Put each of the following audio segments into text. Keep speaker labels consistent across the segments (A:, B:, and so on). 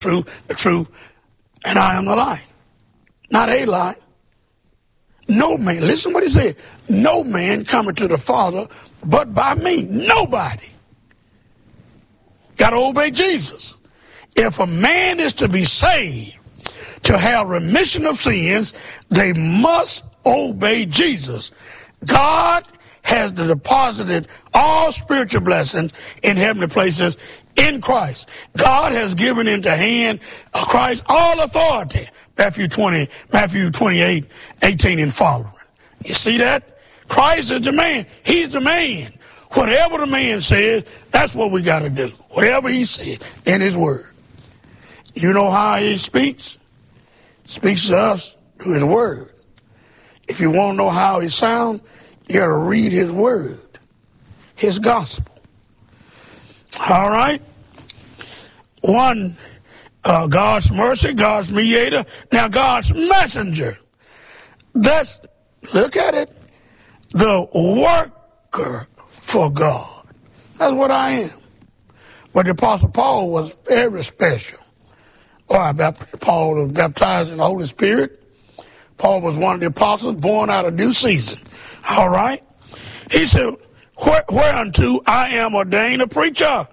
A: the truth, and I am the light. Not a lie. No man, listen what he said. No man cometh to the Father but by me. Nobody. Got to obey Jesus. If a man is to be saved, to have remission of sins, they must obey Jesus. God has deposited all spiritual blessings in heavenly places in Christ. God has given into the hand of Christ all authority. Matthew 28, 18 and following. You see that? Christ is the man. He's the man. Whatever the man says, that's what we got to do. Whatever he said in his word. You know how he speaks? Speaks to us through his word. If you want to know how he sounds, you got to read his word, his gospel. All right? One, God's mercy, God's mediator. Now God's messenger. That's, look at it, the worker for God. That's what I am. But the Apostle Paul was very special. Paul was baptized in the Holy Spirit. Paul was one of the apostles born out of due season. All right? He said, whereunto I am ordained a preacher.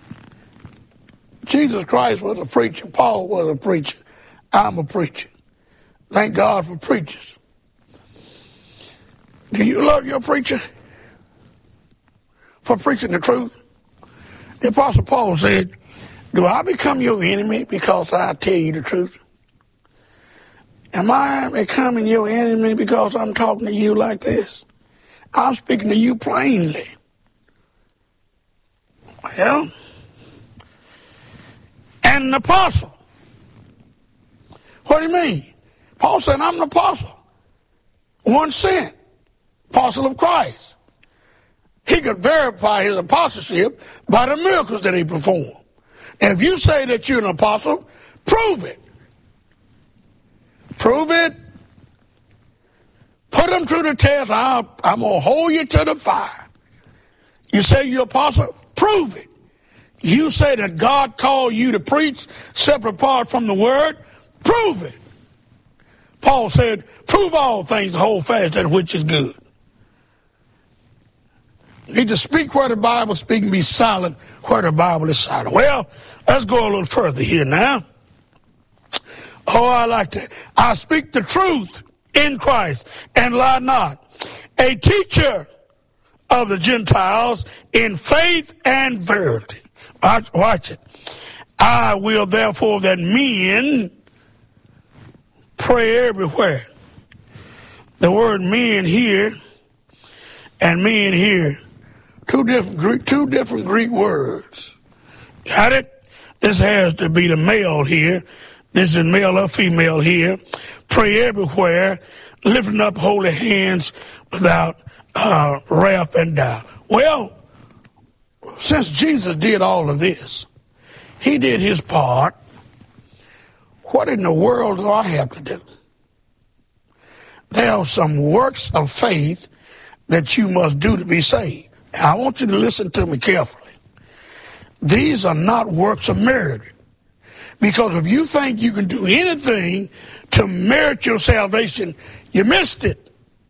A: Jesus Christ was a preacher. Paul was a preacher. I'm a preacher. Thank God for preachers. Do you love your preacher for preaching the truth? The Apostle Paul said, do I become your enemy because I tell you the truth? Am I becoming your enemy because I'm talking to you like this? I'm speaking to you plainly. Well, and an apostle. What do you mean? Paul said, I'm an apostle. One sent. Apostle of Christ. He could verify his apostleship by the miracles that he performed. And if you say that you're an apostle, prove it. Prove it. Put them through the test. I'm going to hold you to the fire. You say you're an apostle, prove it. You say that God called you to preach separate apart from the word, prove it. Paul said, prove all things, hold fast that which is good. You need to speak where the Bible speaks and be silent where the Bible is silent. Well, let's go a little further here now. Oh, I like that. I speak the truth in Christ and lie not. A teacher of the Gentiles in faith and verity. Watch it. I will therefore that men pray everywhere. The word men here and men here, two different Greek words. Got it? This has to be the male here. This is male or female here. Pray everywhere, lifting up holy hands without wrath and doubt. Well, since Jesus did all of this, he did his part. What in the world do I have to do? There are some works of faith that you must do to be saved. I want you to listen to me carefully. These are not works of merit. Because if you think you can do anything to merit your salvation, you missed it.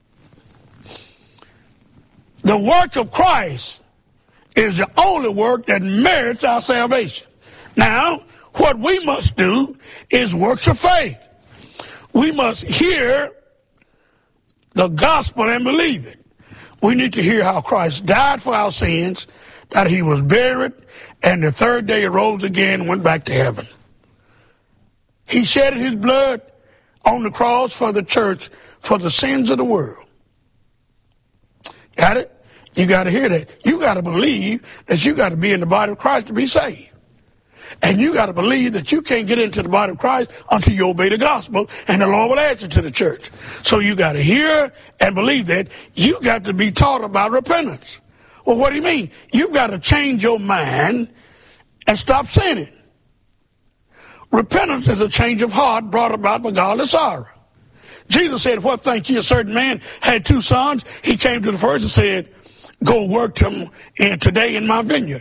A: The work of Christ is the only work that merits our salvation. Now, what we must do is works of faith. We must hear the gospel and believe it. We need to hear how Christ died for our sins, that he was buried, and the third day he rose again and went back to heaven. He shed his blood on the cross for the church, for the sins of the world. Got it? You got to hear that. You got to believe that you got to be in the body of Christ to be saved. And you got to believe that you can't get into the body of Christ until you obey the gospel, and the Lord will add you to the church. So you got to hear and believe that. You got to be taught about repentance. Well, what do you mean? You've got to change your mind and stop sinning. Repentance is a change of heart brought about by godly sorrow. Jesus said, what think ye? A certain man had 2 sons. He came to the first and said, go work them today in my vineyard.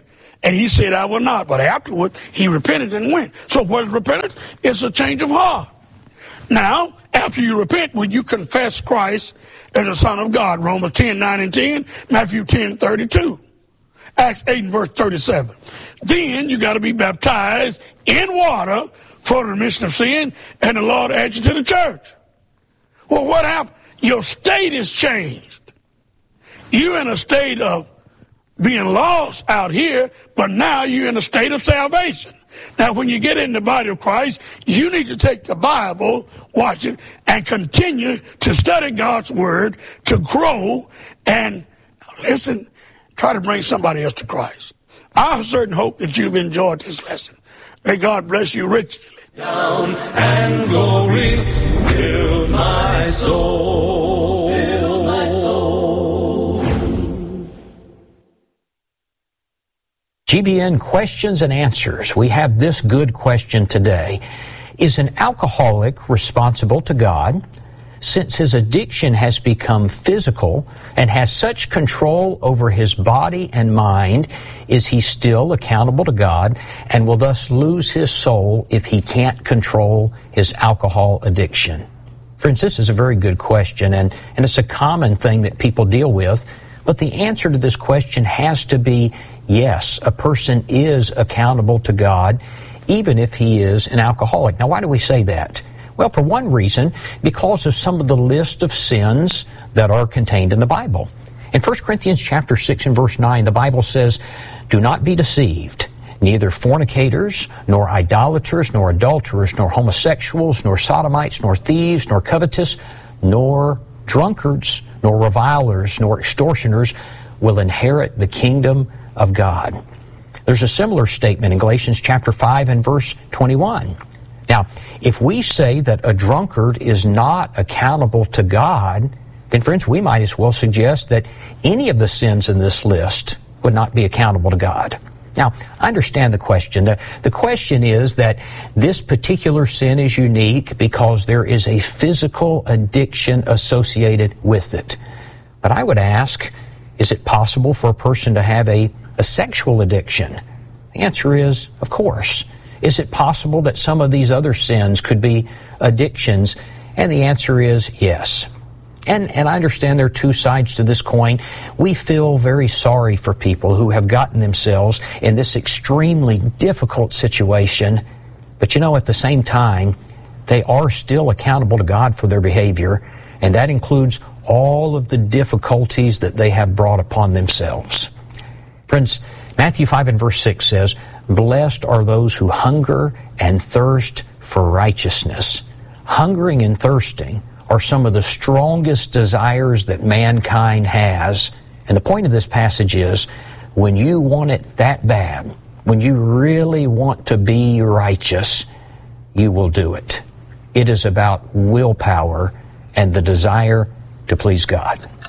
A: And he said, I will not. But afterward, he repented and went. So what is repentance? It's a change of heart. Now, after you repent, when you confess Christ as the Son of God, Romans 10:9-10, Matthew 10:32, Acts 8 and verse 37. Then you got to be baptized in water for the remission of sin, and the Lord adds you to the church. Well, what happened? Your state is changed. You're in a state of being lost out here, but now you're in a state of salvation. Now, when you get in the body of Christ, you need to take the Bible, watch it, and continue to study God's Word, to grow, and listen, try to bring somebody else to Christ. I certainly hope that you've enjoyed this lesson. May God bless you richly.
B: Down and glory fill my soul. Fill my soul.
C: GBN Questions and Answers. We have this good question today. Is an alcoholic responsible to God? Since his addiction has become physical and has such control over his body and mind, is he still accountable to God and will thus lose his soul if he can't control his alcohol addiction? Friends, this is a very good question, and it's a common thing that people deal with. But the answer to this question has to be yes, a person is accountable to God, even if he is an alcoholic. Now, why do we say that? Well, for one reason, because of some of the list of sins that are contained in the Bible. In 1 Corinthians chapter 6 and verse 9, the Bible says, "Do not be deceived. Neither fornicators, nor idolaters, nor adulterers, nor homosexuals, nor sodomites, nor thieves, nor covetous, nor drunkards, nor revilers, nor extortioners will inherit the kingdom of God." There's a similar statement in Galatians chapter 5 and verse 21. Now, if we say that a drunkard is not accountable to God, then, friends, we might as well suggest that any of the sins in this list would not be accountable to God. Now, I understand the question. The question is that this particular sin is unique because there is a physical addiction associated with it. But I would ask, is it possible for a person to have a sexual addiction? The answer is, of course. Is it possible that some of these other sins could be addictions? And the answer is yes. And I understand there are two sides to this coin. We feel very sorry for people who have gotten themselves in this extremely difficult situation. But at the same time, they are still accountable to God for their behavior, and that includes all of the difficulties that they have brought upon themselves. Friends, Matthew 5 and verse 6 says, "Blessed are those who hunger and thirst for righteousness." Hungering and thirsting are some of the strongest desires that mankind has. And the point of this passage is, when you want it that bad, when you really want to be righteous, you will do it. It is about willpower and the desire to please God.